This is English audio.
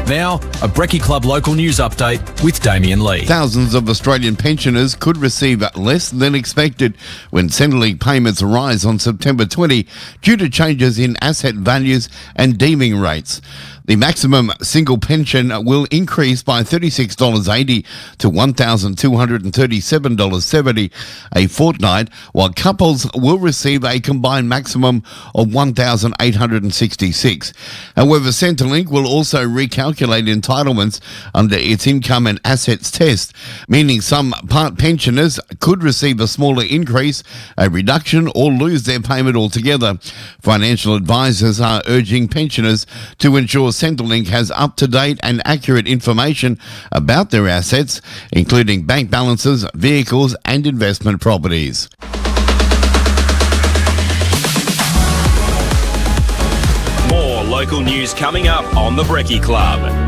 Now, a Brekkie Club local news update with Damien Lee. Thousands of Australian pensioners could receive less than expected when Centrelink payments rise on September 20 due to changes in asset values and deeming rates. The maximum single pension will increase by $36.80 to $1,237.70 a fortnight, while couples will receive a combined maximum of $1,866. However, Centrelink will also recalculate entitlements under its income and assets test, meaning some part pensioners could receive a smaller increase, a reduction, or lose their payment altogether. Financial advisors are urging pensioners to ensure Centrelink has up-to-date and accurate information about their assets, including bank balances, vehicles and investment properties. More local news coming up on the Brekkie Club.